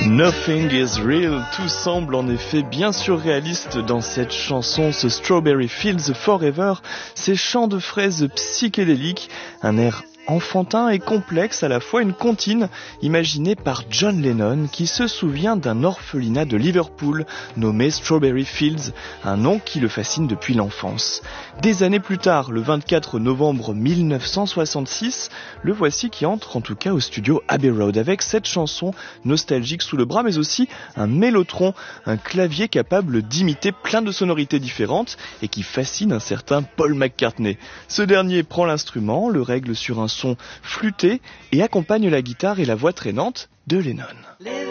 Nothing is real, tout semble en effet bien surréaliste dans cette chanson, ce Strawberry Fields Forever, ces chants de fraises psychédéliques, un air enfantin et complexe à la fois, une comptine imaginée par John Lennon qui se souvient d'un orphelinat de Liverpool nommé Strawberry Fields, un nom qui le fascine depuis l'enfance. Des années plus tard, le 24 novembre 1966, le voici qui entre en tout cas au studio Abbey Road avec cette chanson nostalgique sous le bras, mais aussi un mélotron, un clavier capable d'imiter plein de sonorités différentes et qui fascine un certain Paul McCartney. Ce dernier prend l'instrument, le règle sur un son flûté et accompagne la guitare et la voix traînante de Lennon.